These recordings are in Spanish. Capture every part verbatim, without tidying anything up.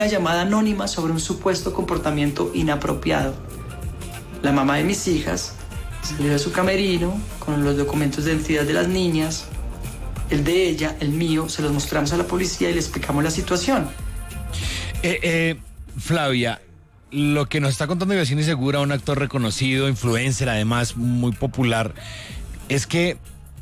llamada anónima sobre un supuesto comportamiento inapropiado. La mamá de mis hijas salió de su camerino con los documentos de identidad de las niñas. El de ella, el mío, se los mostramos a la policía y le explicamos la situación. Eh, eh, Flavia, lo que nos está contando Yacine Segura, un actor reconocido, influencer, además muy popular, es que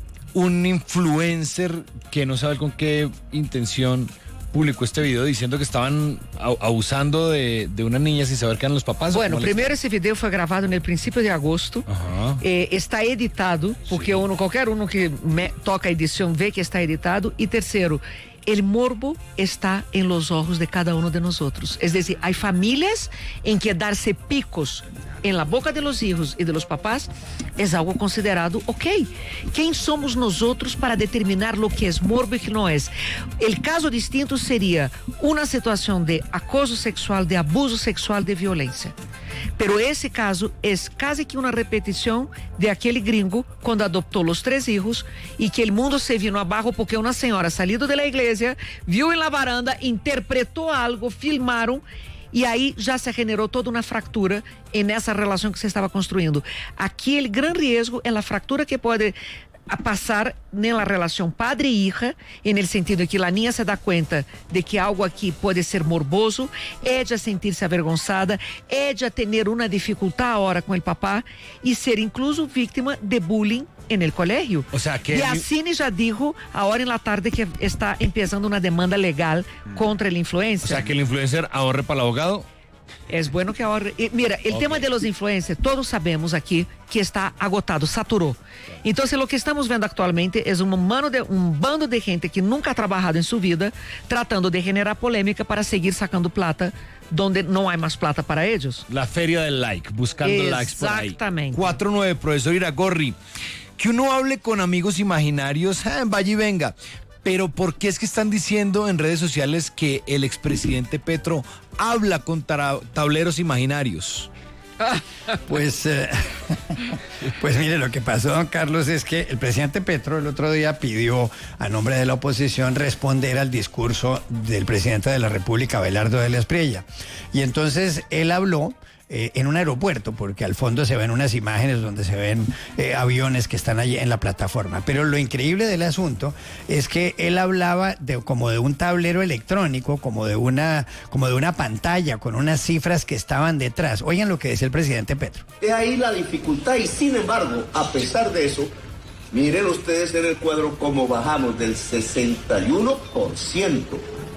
un influencer que no sabe con qué intención publicó este video diciendo que estaban abusando de, de una niña sin saber que eran los papás. Bueno, primeiro esse video foi gravado no princípio de agosto, uhum. eh, está editado, porque uno, qualquer um que me, toca a edição vê que está editado, e terceiro, el morbo está en los ojos de cada uno de nosotros. Es decir, hay familias en que darse picos en la boca de los hijos y de los papás es algo considerado ok. ¿Quién somos nosotros para determinar lo que es morbo y que no es? El caso distinto sería una situación de acoso sexual, de abuso sexual, de violencia. Pero esse caso é quase que uma repetição de aquele gringo quando adoptou os três filhos e que o mundo se vino abaixo porque uma senhora salido da igreja, viu em la varanda, interpretou algo, filmaram e aí já se generou toda uma fractura nessa relação que se estava construindo. Aqui o grande risco é a fractura que pode a passar na relação padre e hija, en el sentido que a niña se dá conta de que algo aqui pode ser morboso, ella sentir-se avergonzada, ella ter uma dificuldade agora com o papá e ser incluso vítima de bullying en el colegio. O sea que Yacine já dijo ahora en la tarde que está empezando una demanda legal contra el influencer. O sea que el influencer ahorre para el abogado. Es bueno que ahorre. Y mira, el okay. tema de los influencers, todos sabemos aquí que está agotado, saturó. Entonces lo que estamos vendo actualmente es un, mano de, un bando de gente que nunca ha trabajado en su vida, tratando de generar polémica para seguir sacando plata donde no hay más plata para ellos. La feria del like, buscando likes por ahí. Exactamente. cuatro nueve, profesor Iragorri. Que uno hable con amigos imaginarios, ah, vaya y venga. Pero ¿por qué es que están diciendo en redes sociales que el expresidente Petro habla con tableros imaginarios? Pues, eh, pues mire, lo que pasó, don Carlos, es que el presidente Petro el otro día pidió a nombre de la oposición responder al discurso del presidente de la República, Abelardo de la Espriella. Y entonces él habló Eh, en un aeropuerto, porque al fondo se ven unas imágenes donde se ven eh, aviones que están allí en la plataforma. Pero lo increíble del asunto es que él hablaba de, como de un tablero electrónico, como de una, como de una pantalla con unas cifras que estaban detrás. Oigan lo que decía el presidente Petro. De ahí la dificultad y sin embargo, a pesar de eso, miren ustedes en el cuadro cómo bajamos del sesenta y uno por ciento.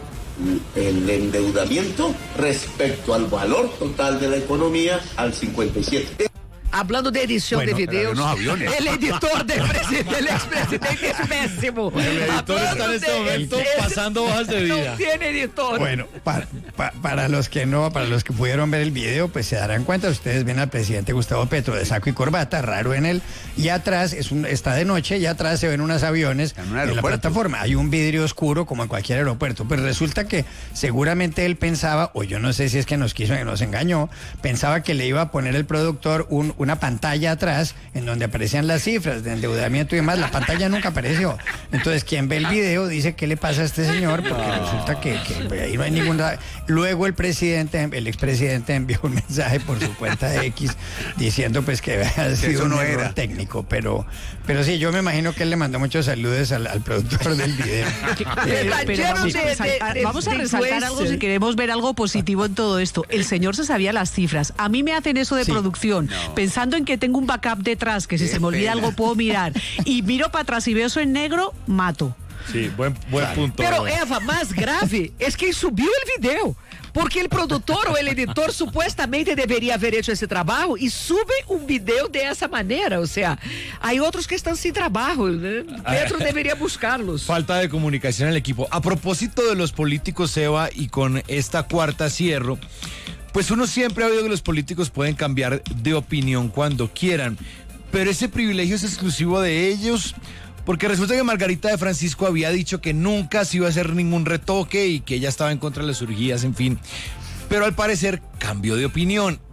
El endeudamiento respecto al valor total de la economía al cincuenta y siete. Hablando de edición bueno, de videos, el editor del presidente, el expresidente es pésimo. Bueno, el editor Hablando está en este momento es, pasando hojas de vida. No tiene editor. Bueno, para, para, para los que no, para los que pudieron ver el video, pues se darán cuenta, ustedes ven al presidente Gustavo Petro de saco y corbata, raro en él, y atrás, es un, está de noche, y atrás se ven unos aviones en, en la plataforma. Hay un vidrio oscuro como en cualquier aeropuerto, pero resulta que seguramente él pensaba, o yo no sé si es que nos quiso, que nos engañó, pensaba que le iba a poner el productor un una pantalla atrás en donde aparecían las cifras de endeudamiento y demás. La pantalla nunca apareció. Entonces, quien ve el video dice, ¿qué le pasa a este señor? Porque resulta que, que ahí no hay ninguna... Luego el presidente, el expresidente envió un mensaje por su cuenta de X diciendo pues que había sido un error técnico, pero, pero sí, yo me imagino que él le mandó muchos saludos al, al productor del video. pero, pero vamos, a resaltar, vamos a resaltar algo si queremos ver algo positivo en todo esto. El señor se sabía las cifras. A mí me hacen eso de sí. producción, no. pensando en que tengo un backup detrás, que si se me olvida algo puedo mirar, y miro para atrás y veo eso en negro, mato. Sí, buen, buen punto. Pero Eva, más grave es que subió el video, porque el productor o el editor supuestamente debería haber hecho ese trabajo y sube un video de esa manera. O sea, hay otros que están sin trabajo, ¿eh? Petro debería buscarlos. Falta de comunicación en el equipo. A propósito de los políticos, Eva, y con esta cuarta cierro, pues uno siempre ha oído que los políticos pueden cambiar de opinión cuando quieran, pero ese privilegio es exclusivo de ellos, porque resulta que Margarita de Francisco había dicho que nunca se iba a hacer ningún retoque y que ella estaba en contra de las cirugías, en fin. Pero al parecer cambió de opinión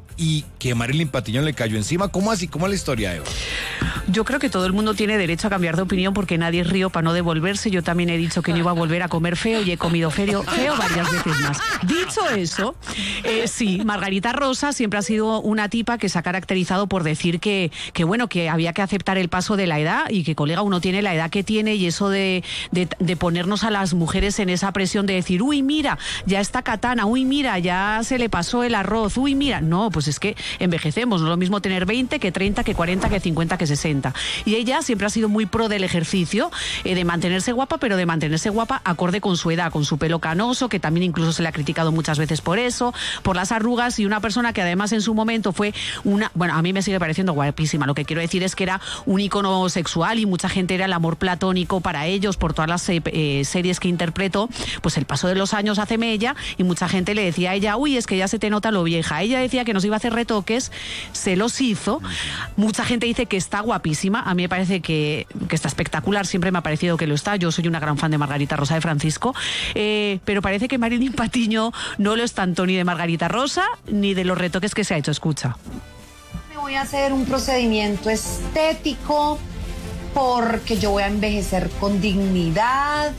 y que Marilyn Patiño le cayó encima. ¿Cómo así? ¿Cómo es la historia, Eva? Yo creo que todo el mundo tiene derecho a cambiar de opinión porque nadie es río para no devolverse. Yo también he dicho que no iba a volver a comer feo y he comido feo, feo varias veces más. Dicho eso, eh, sí, Margarita Rosa siempre ha sido una tipa que se ha caracterizado por decir que, que, bueno, que había que aceptar el paso de la edad y que, colega, uno tiene la edad que tiene y eso de, de, de ponernos a las mujeres en esa presión de decir, uy, mira, ya está Katana, uy, mira, ya se le pasó el arroz, uy, mira. No, pues es que envejecemos, no es lo mismo tener veinte que treinta, que cuarenta, que cincuenta, que sesenta. Y ella siempre ha sido muy pro del ejercicio, eh, de mantenerse guapa, pero de mantenerse guapa acorde con su edad, con su pelo canoso, que también incluso se le ha criticado muchas veces por eso, por las arrugas, y una persona que además en su momento fue una, bueno, a mí me sigue pareciendo guapísima. Lo que quiero decir es que era un ícono sexual y mucha gente era el amor platónico para ellos por todas las eh, eh, series que interpretó. Pues el paso de los años hace mella y mucha gente le decía a ella, uy, es que ya se te nota lo vieja. Ella decía que nos iba a hacer retoques, se los hizo. Mucha gente dice que está guapísima. A mí me parece que, que está espectacular, siempre me ha parecido que lo está. Yo soy una gran fan de Margarita Rosa de Francisco, eh, pero parece que Marilyn Patiño no lo es tanto ni de Margarita Rosa ni de los retoques que se ha hecho. Escucha. Me voy a hacer un procedimiento estético porque yo voy a envejecer con dignidad,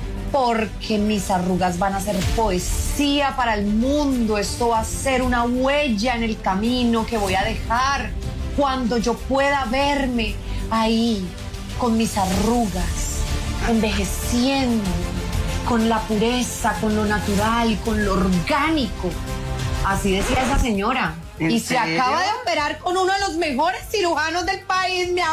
porque mis arrugas van a ser poesía para el mundo. Esto va a ser una huella en el camino que voy a dejar cuando yo pueda verme ahí con mis arrugas, envejeciendo, con la pureza, con lo natural, con lo orgánico. Así decía esa señora. Y se acaba de operar con uno de los mejores cirujanos del país, mi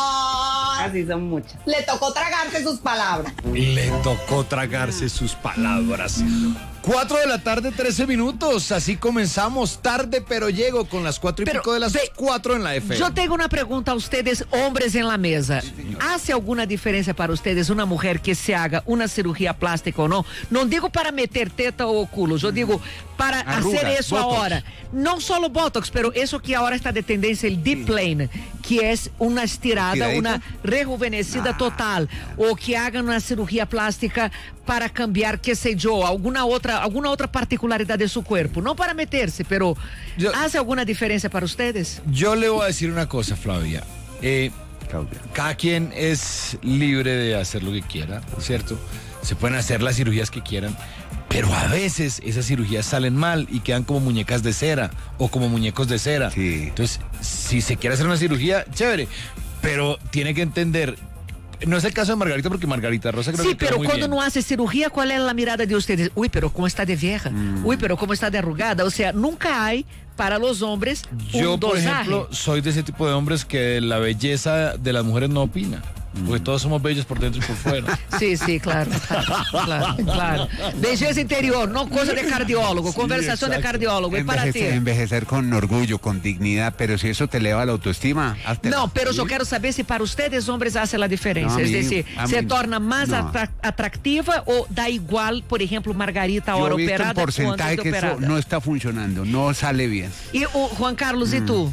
amor. Así son muchas. Le tocó tragarse sus palabras. Le tocó tragarse sus palabras. Cuatro de la tarde, trece minutos. Así comenzamos tarde, pero llego con las cuatro y Pero, pico de las ve, cuatro en la F M. Yo tengo una pregunta a ustedes, hombres en la mesa. ¿Hace alguna diferencia para ustedes una mujer que se haga una cirugía plástica o no? No digo para meter teta o culo, yo digo para Arrugas, hacer eso botox. ahora. No solo Botox, pero eso que ahora está de tendencia, el deep plane, que es una estirada, ¿Estiradito? una rejuvenecida Ah. total. O que hagan una cirugía plástica para cambiar, qué sé yo, alguna otra, alguna otra particularidad de su cuerpo. No para meterse, pero Yo- ¿hace alguna diferencia para ustedes? Yo le voy a decir una cosa, Flavia. Eh, Claudia. cada quien es libre de hacer lo que quiera, ¿cierto? Se pueden hacer las cirugías que quieran, pero a veces esas cirugías salen mal y quedan como muñecas de cera o como muñecos de cera. Sí. Entonces, si se quiere hacer una cirugía, chévere, pero tiene que entender. No es el caso de Margarita, porque Margarita Rosa creo Sí, que quedó pero muy cuando bien. no hace cirugía, ¿cuál es la mirada de ustedes? Uy, pero cómo está de vieja. Uy, pero cómo está de arrugada. O sea, nunca hay para los hombres Yo, un por dosaje. ejemplo, soy de ese tipo de hombres que la belleza de las mujeres no opina. Porque todos somos bellos por dentro y por fuera. Sí, sí, claro, claro, claro. Belleza interior, no cosa de cardiólogo, conversación de exacto. cardiólogo. ¿Y para ti? Envejecer, envejecer con orgullo, con dignidad, pero si eso te eleva la autoestima, háztela. No, pero yo quiero saber si para ustedes hombres hace la diferencia. No, a es mí- decir, a ¿se mí- torna más no. atra- atractiva o da igual, por ejemplo, Margarita Yo ahora he visto operada en porcentaje o antes de que eso operada? no está funcionando, no sale bien. Y oh, Juan Carlos, ¿y tú?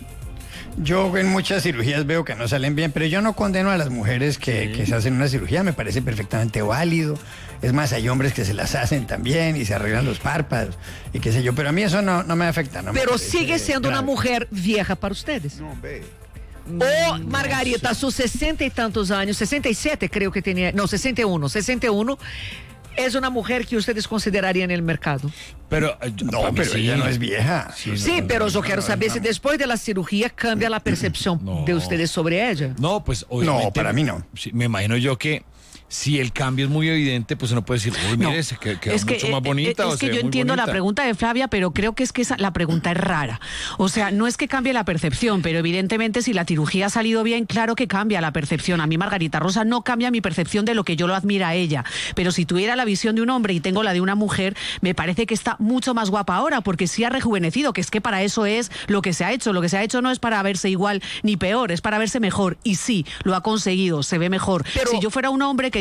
Yo en muchas cirugías veo que no salen bien, pero yo no condeno a las mujeres que, que se hacen una cirugía, me parece perfectamente válido. Es más, hay hombres que se las hacen también y se arreglan los párpados y qué sé yo, pero a mí eso no, no me afecta. No me Pero parece sigue siendo una grave. mujer vieja para ustedes. No, ve. O Margarita, a sus sesenta y tantos años, sesenta y siete creo que tenía, no, sesenta y uno, sesenta y uno, es una mujer que ustedes considerarían en el mercado. Pero eh, yo- No, para mí pero sí. ella no es vieja. Sí, Sí, no, pero no, yo no, quiero no, saber no. si después de la cirugía cambia la percepción No. de ustedes sobre ella. No, pues obviamente. No, para mí no. Sí, me imagino yo que si el cambio es muy evidente, pues uno puede decir, uy, No. mire, se que- queda Es que, mucho más eh, bonita. eh, o es se que ve yo muy entiendo la bonita. pregunta de Flavia, pero creo que es que esa, la pregunta es rara. O sea, no es que cambie la percepción, pero evidentemente si la cirugía ha salido bien, claro que cambia la percepción. A mí Margarita Rosa no cambia mi percepción de lo que yo lo admira a ella. Pero si tuviera la visión de un hombre y tengo la de una mujer, me parece que está mucho más guapa ahora, porque sí ha rejuvenecido, que es que para eso es lo que se ha hecho. Lo que se ha hecho no es para verse igual ni peor, es para verse mejor. Y sí, lo ha conseguido, se ve mejor. Pero- si yo fuera un hombre que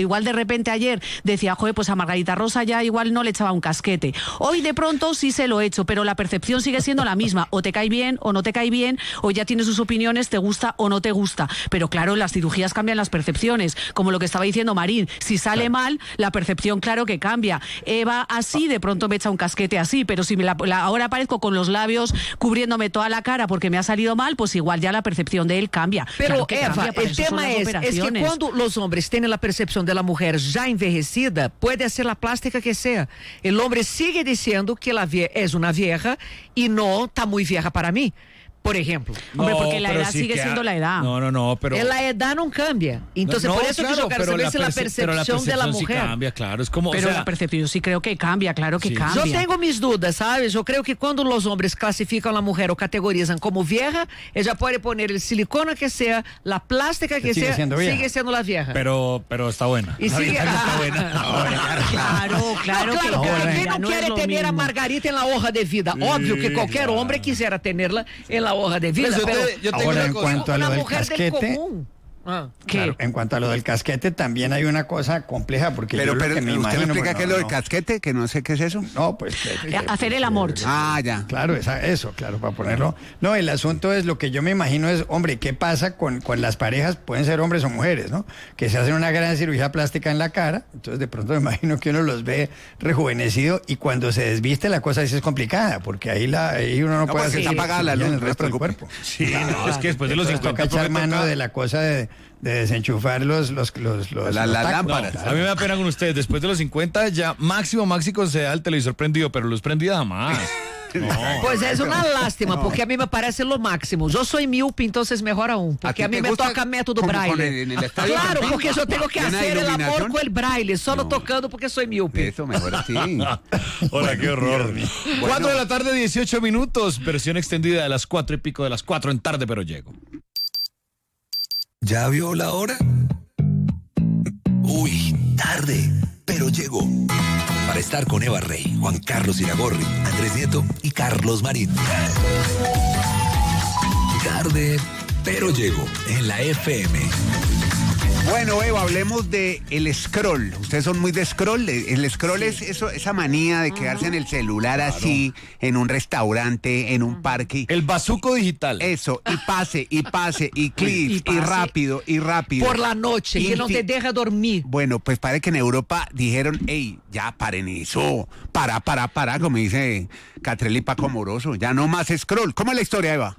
igual de repente ayer decía, joder, pues a Margarita Rosa ya igual no le echaba un casquete. Hoy de pronto sí se lo he hecho, pero la percepción sigue siendo la misma. O te cae bien o no te cae bien, o ya tienes sus opiniones, te gusta o no te gusta. Pero claro, las cirugías cambian las percepciones, como lo que estaba diciendo Marín. Si sale mal, la percepción claro que cambia. Eva así, de pronto me echa un casquete así, pero si me la, la, ahora aparezco con los labios cubriéndome toda la cara porque me ha salido mal, pues igual ya la percepción de él cambia. Pero claro Eva, cambia, el tema es, es que cuando los hombres tienen la percepción de la mujer ya envejecida, puede hacer la plástica que sea. El hombre sigue diciendo que la vie es una vieja y no está muy vieja para mí. Por ejemplo. Hombre, No, porque la pero edad sí sigue que- siendo la edad. No, no, no, pero... La edad no cambia. Entonces, No, por eso claro, que yo quiero pero saber si la perce- pero percepción, de la percepción sí mujer. cambia, claro, es como, Pero o sea, la percepción yo sí creo que cambia, claro que Sí. cambia. Yo tengo mis dudas, ¿sabes? Yo creo que cuando los hombres clasifican a la mujer o categorizan como vieja, ella puede poner el silicona que sea, la plástica que Sigue sea, siendo vieja. sigue siendo la vieja. pero, pero está buena. Y sigue- Ahorita no está buena. Claro, claro No, que claro, Ahora, ¿quién cambia, no no quiere es lo tener a mismo. Margarita en la hoja de vida? Obvio que cualquier hombre quisiera tenerla en la hoja de vida, Pues yo pero te- yo tengo ahora, una en cosa. cuanto a lo una del mujer del casquete, común. Ah. ¿Qué? claro, en cuanto a lo del casquete, también hay una cosa compleja, porque Pero, yo lo pero, que me ¿usted me imagino... explica pues, qué es no, lo del no. casquete? Que no sé qué es eso. No, pues... que- que- Hacer el que- amor. Ah, ya. Claro, esa- eso, claro, para ponerlo. No, el asunto es, lo que yo me imagino es, hombre, ¿qué pasa con, con las parejas? Pueden ser hombres o mujeres, ¿no? Que se hacen una gran cirugía plástica en la cara, entonces de pronto me imagino que uno los ve rejuvenecido y cuando se desviste la cosa sí es complicada, porque ahí, la, ahí uno no, No, puede porque hacer está apagada la cirugía en luz, el no se resto del preocupe. cuerpo. Sí, no, es que después de los Entonces cincuenta toca echar porque mano toca- de la cosa de, de desenchufar los, los, los, los, La- los las tacos. lámparas. A mí me da pena con ustedes. Después de los cincuenta, ya máximo, máximo se da el televisor prendido, pero luz prendida jamás. No. Pues es una lástima, porque a mí me parece lo máximo. Yo soy míope, entonces mejor aún, ¿A ti porque a, mí te me gusta toca método como con braille. el- en el estadio Claro, Campín? porque yo tengo que ¿Llena de hacer el amor iluminación? con el braille, solo No. tocando porque soy míope. Eso, mejor así. Hola, qué horror. Cuatro de la tarde, dieciocho minutos. Versión extendida de las cuatro y pico de las cuatro en tarde, pero llego. ¿Ya vio la hora? Uy, tarde, pero llegó. Para estar con Eva Rey, Juan Carlos Iragorri, Andrés Nieto y Carlos Marín. Tarde, pero llegó en la F M. Bueno, Eva, hablemos de el scroll. Ustedes son muy de scroll. El scroll es eso, esa manía de quedarse en el celular así, en un restaurante, en un parque. El bazuco digital. Eso, y pase, y pase, y clics, Y y, pase. rápido, y rápido. Por la noche, que no Infi- te deja dormir. Bueno, pues parece que en Europa dijeron, hey, ya paren eso, para, para, para, como dice Catrelli Paco Moroso, ya no más scroll. ¿Cómo es la historia, Eva?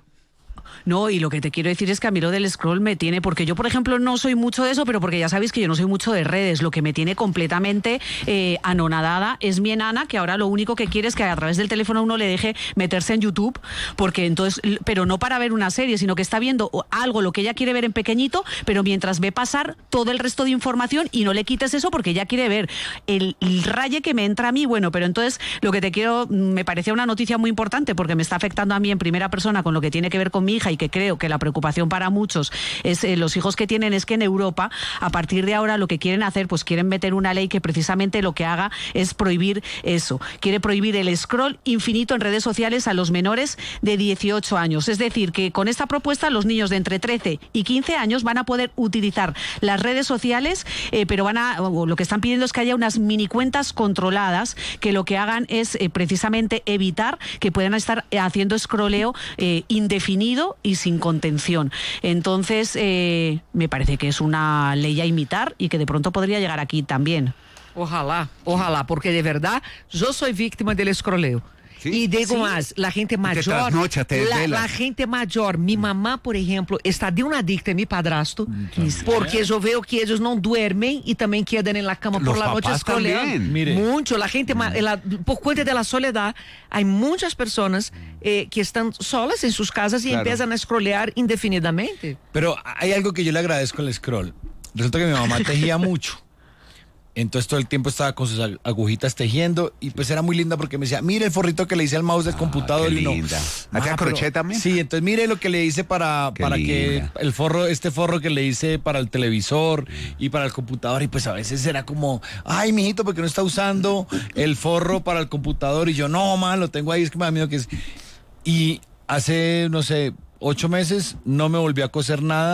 No, y lo que te quiero decir es que a mí lo del scroll me tiene, porque yo, por ejemplo, no soy mucho de eso, pero porque ya sabéis que yo no soy mucho de redes. Lo que me tiene completamente eh, anonadada es mi enana, que ahora lo único que quiere es que a través del teléfono uno le deje meterse en YouTube, porque entonces, pero no para ver una serie, sino que está viendo algo, lo que ella quiere ver en pequeñito, pero mientras ve pasar todo el resto de información y no le quites eso porque ella quiere ver el, el raye que me entra a mí. Bueno, pero entonces lo que te quiero, me parecía una noticia muy importante porque me está afectando a mí en primera persona con lo que tiene que ver con mi hija, y que creo que la preocupación para muchos es eh, los hijos que tienen, es que en Europa a partir de ahora lo que quieren hacer, pues quieren meter una ley que precisamente lo que haga es prohibir eso, quiere prohibir el scroll infinito en redes sociales a los menores de dieciocho años, es decir, que con esta propuesta los niños de entre trece y quince años van a poder utilizar las redes sociales, eh, pero van a, o lo que están pidiendo es que haya unas mini cuentas controladas que lo que hagan es eh, precisamente evitar que puedan estar haciendo scrolleo eh, indefinido y sin contención. Entonces, eh, me parece que es una ley a imitar y que de pronto podría llegar aquí también. Ojalá, ojalá, porque de verdad yo soy víctima del escroleo. Sí. Y digo Sí. más, la gente mayor, trasnocha, te la, desvelas. la gente mayor, mi mamá, por ejemplo, está de una adicta en mi padrastro, porque yo veo que ellos no duermen y también quedan en la cama por Los la noche papás scrolleando. también. Mire. Mucho, la gente, ma- la- por cuenta de la soledad, hay muchas personas eh, que están solas en sus casas y Claro. empiezan a scrollear indefinidamente. Pero hay algo que yo le agradezco al scroll. Resulta que mi mamá tejía mucho. Entonces todo el tiempo estaba con sus ag- agujitas tejiendo y pues era muy linda porque me decía, mire el forrito que le hice al mouse del computador. qué y no. linda. "Ma, ¿Hacía pero-" crochet también? Sí, entonces mire lo que le hice para, Qué para que linda. el forro, este forro que le hice para el televisor y para el computador. Y pues a veces era como, ay, mijito, ¿por qué no está usando el forro para el computador? Y yo, no, man, lo tengo ahí, es que me da miedo que es. Y hace, no sé, ocho meses no me volví a coser nada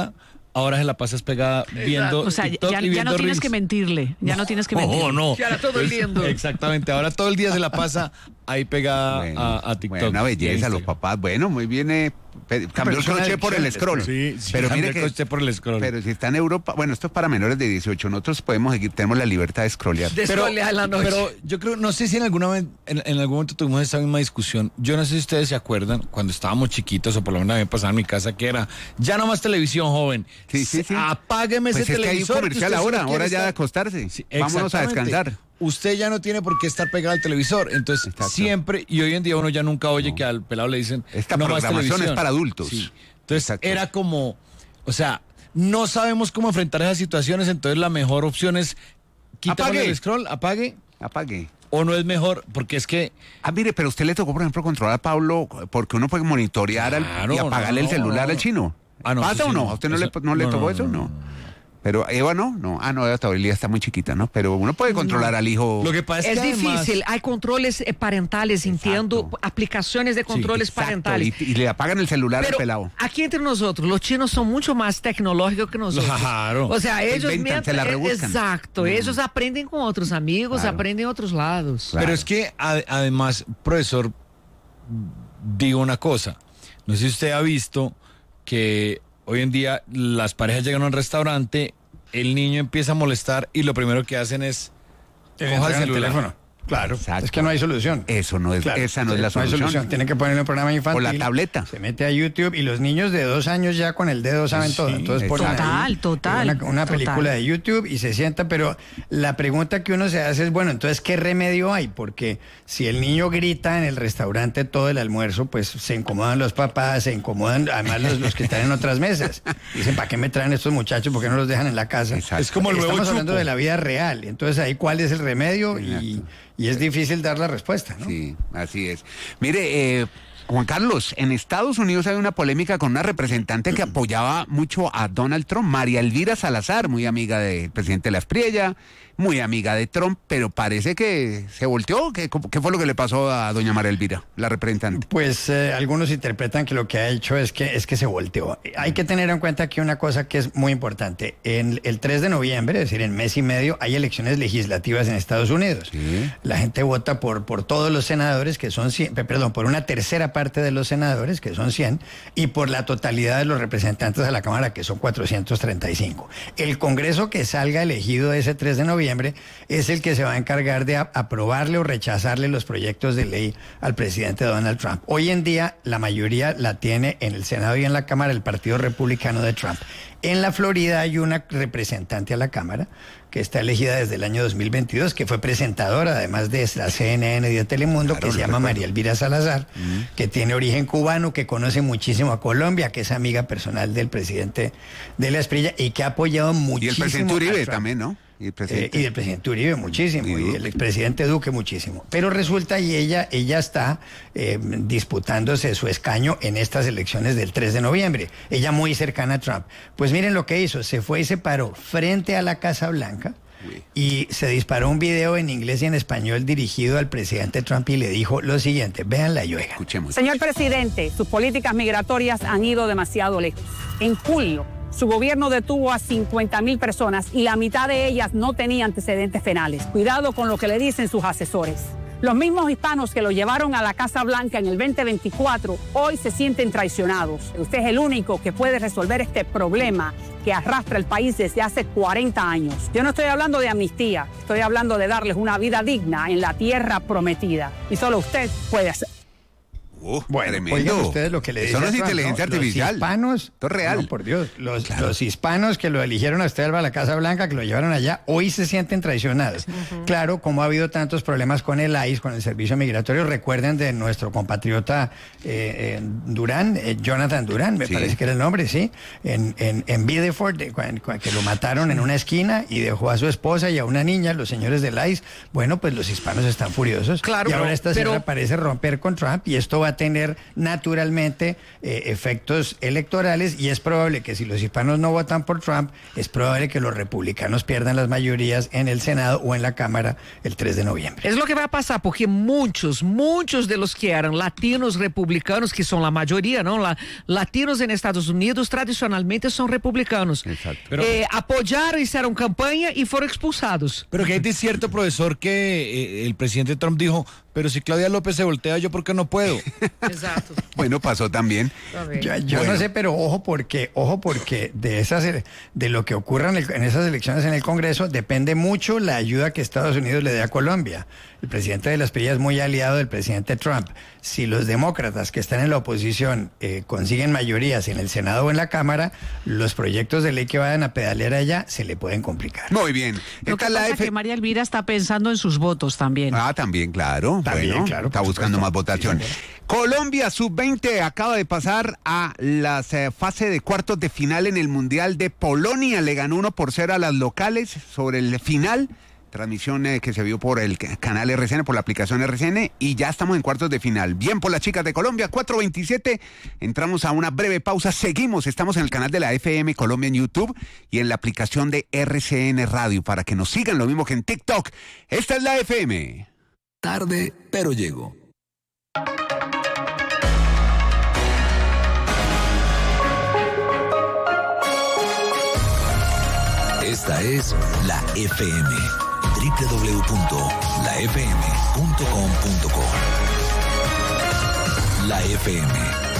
ahora se la pasas pegada viendo O sea, TikTok ya, y ya viendo no tienes reels. que mentirle, ya no tienes que mentirle. Oh, no. Ya era todo el Entonces, lindo. Exactamente, ahora todo el día se la pasa ahí pegada Bueno, a, a TikTok. Bueno, una y a belleza, los Instagram. papás. Bueno, muy bien. Eh, pe- cambió el es una crochet por el adicción, scroll. Sí, sí, pero cambió mire el que, crochet por el scroll. Pero si está en Europa, bueno, esto es para menores de dieciocho. Nosotros podemos seguir, tenemos la libertad de scrollear. De Pero, scrollear la noche. pero yo creo, no sé si en, alguna, vez- en, en algún momento tuvimos esa misma discusión. Yo no sé si ustedes se acuerdan cuando estábamos chiquitos, o por lo menos a mí me pasaba en mi casa, que era, ya no más televisión, joven. Sí, sí, sí. Apágueme Pues ese es que hay un televisor. que comercial usted ahora, solo quiere ahora ya de estar- acostarse. Sí, Vámonos a exactamente. descansar. Usted ya no tiene por qué estar pegado al televisor. Entonces, Exacto. siempre, y hoy en día uno ya nunca oye que al pelado le dicen, Esta no más programación televisión. es para adultos. Sí. Entonces, Exacto. era como, o sea, no sabemos cómo enfrentar esas situaciones, entonces la mejor opción es quitarle Apague. el scroll, apague, Apague. o no es mejor, porque es que Ah, mire, pero usted le tocó, por ejemplo, controlar a Pablo, porque uno puede monitorear al- Claro, y apagarle no, el celular no. al chino. Ah, no, ¿Pasa eso o sí, no? no. ¿A usted no, Eso- le, no le no, tocó no, eso? no, No. no. Pero Eva no, no. Ah, no, Eva todavía está muy chiquita, ¿no? Pero uno puede controlar al hijo. lo que pasa es, Es que además- difícil, hay controles eh, parentales, entiendo, aplicaciones de controles Exacto, parentales. Y, y le apagan el celular Pero al pelado. aquí entre nosotros, los chinos son mucho más tecnológicos que nosotros. Claro. O sea, Se ellos inventan, se la eh, rebuscan. exacto, Mm. ellos aprenden con otros amigos, Claro. aprenden en otros lados. Claro. Pero es que ad- además, profesor, digo una cosa. No sé si usted ha visto que hoy en día las parejas llegan a un restaurante, el niño empieza a molestar y lo primero que hacen es Te coja el entregan el celular. teléfono. Claro, Exacto. es que no hay solución. Eso no es, Claro, esa no es sí, la solución. Tienen que ponerle un programa infantil. O la tableta. Se mete a YouTube y los niños de dos años ya con el dedo saben Sí, todo. Entonces ponen total, ahí total, Una, una total. película de YouTube y se sienta, pero la pregunta que uno se hace es, bueno, entonces, ¿qué remedio hay? Porque si el niño grita en el restaurante todo el almuerzo, pues se incomodan los papás, se incomodan además los, los que están en otras mesas. Dicen, ¿para qué me traen estos muchachos? ¿Por qué no los dejan en la casa? Exacto. Es como el nuevo Estamos hablando chupo. de la vida real. Entonces, ahí, ¿cuál es el remedio? Y, y es difícil dar la respuesta, ¿no? Sí, así es. Mire, eh, Juan Carlos, en Estados Unidos hay una polémica con una representante que apoyaba mucho a Donald Trump, María Elvira Salazar, muy amiga del presidente Las Priella, muy amiga de Trump, pero parece que se volteó. ¿Qué, qué fue lo que le pasó a doña María Elvira, la representante? Pues eh, algunos interpretan que lo que ha hecho es que, es que se volteó. Hay que tener en cuenta aquí una cosa que es muy importante. En el tres de noviembre, es decir, en mes y medio, hay elecciones legislativas en Estados Unidos. Sí. La gente vota por, por todos los senadores, que son cien, perdón, por una tercera parte de los senadores, que son cien, y por la totalidad de los representantes a la Cámara, que son cuatrocientos treinta y cinco. El Congreso que salga elegido ese tres de noviembre es el que se va a encargar de a- aprobarle o rechazarle los proyectos de ley al presidente Donald Trump. Hoy en día la mayoría la tiene en el Senado y en la Cámara el Partido Republicano de Trump. En la Florida hay una representante a la Cámara que está elegida desde el año dos mil veintidós, que fue presentadora además de la C N N y de Telemundo, Claro, que se lo llama recuerdo. María Elvira Salazar, que tiene origen cubano, que conoce muchísimo a Colombia, que es amiga personal del presidente de la Esprilla y que ha apoyado Y muchísimo el presidente a Uribe Trump. también, ¿no? Y el Eh, presidente. y del presidente Uribe muchísimo, Y y, Duque. el expresidente Duque muchísimo. Pero resulta y ella, ella está eh, disputándose su escaño en estas elecciones del tres de noviembre. Ella muy cercana a Trump. Pues miren lo que hizo, se fue y se paró frente a la Casa Blanca y se disparó un video en inglés y en español dirigido al presidente Trump y le dijo lo siguiente, véanla y oigan. Escuchemos. Señor presidente, sus políticas migratorias han ido demasiado lejos. En julio, su gobierno detuvo a cincuenta mil personas y la mitad de ellas no tenía antecedentes penales. Cuidado con lo que le dicen sus asesores. Los mismos hispanos que lo llevaron a la Casa Blanca en el veinte veinticuatro hoy se sienten traicionados. Usted es el único que puede resolver este problema que arrastra el país desde hace cuarenta años. Yo no estoy hablando de amnistía, estoy hablando de darles una vida digna en la tierra prometida. Y solo usted puede hacer. Uh, Bueno, tremendo. oigan ustedes lo que le dice Eso no a es Trump, inteligencia ¿no? artificial. Los hispanos, Esto es real. no, por Dios, los, Claro. los hispanos que lo eligieron a usted a la Casa Blanca, que lo llevaron allá, hoy se sienten traicionados. Claro, como ha habido tantos problemas con el I C E, con el servicio migratorio, recuerden de nuestro compatriota eh, eh, Durán, eh, Jonathan Durán, me Sí. parece que era el nombre, sí, en, en, en Biddeford, de- cuan- cuan- que lo mataron en una esquina y dejó a su esposa y a una niña, los señores del I C E. Bueno, pues los hispanos están furiosos. Claro, y ahora pero- esta pero- señora parece romper con Trump y esto va a a tener naturalmente eh, efectos electorales, y es probable que si los hispanos no votan por Trump, es probable que los republicanos pierdan las mayorías en el Senado o en la Cámara el tres de noviembre. Es lo que va a pasar, porque muchos, muchos de los que eran latinos republicanos, que son la mayoría, ¿no? La, latinos en Estados Unidos tradicionalmente son republicanos. Exacto. Pero- Eh, apoyaron, hicieron campaña y fueron expulsados. Pero que hay de cierto, profesor, que eh, el presidente Trump dijo, pero si Claudia López se voltea, ¿yo por qué no puedo? Exacto. Bueno, pasó también. Yo, yo Bueno. no sé, pero ojo porque, ojo porque de esas, de lo que ocurra en, el- en esas elecciones en el Congreso depende mucho la ayuda que Estados Unidos le dé a Colombia. El presidente de la Espriella es muy aliado del presidente Trump. Si los demócratas que están en la oposición eh, consiguen mayorías en el Senado o en la Cámara, los proyectos de ley que vayan a pedalear allá se le pueden complicar. Muy bien. Lo Esta que es la pasa es F- que María Elvira está pensando en sus votos también. Ah, también, claro. También, Bueno, claro, está por buscando supuesto. más votación. Sí, señor. Colombia sub veinte acaba de pasar a la eh, fase de cuartos de final en el Mundial de Polonia. Le ganó uno por cero a las locales sobre el final. Transmisión eh, que se vio por el ca- canal R C N, por la aplicación R C N, y ya estamos en cuartos de final. Bien por las chicas de Colombia, cuatro veintisiete. Entramos a una breve pausa. Seguimos, estamos en el canal de la F M Colombia en YouTube y en la aplicación de R C N Radio para que nos sigan, lo mismo que en TikTok. Esta es la F M. Tarde, pero llego. Esta es la F M. doble u doble u doble u punto la f m punto com punto co. La F M.